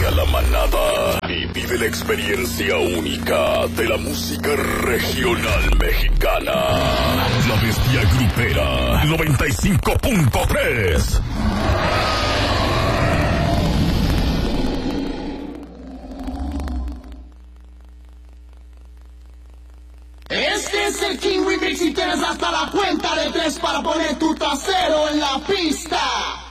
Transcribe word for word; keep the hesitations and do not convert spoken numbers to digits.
a la manada y vive la experiencia única de la música regional mexicana. La Bestia Grupera noventa y cinco punto tres. Este es el King Remix y tienes hasta la cuenta de tres para poner tu trasero en la pista.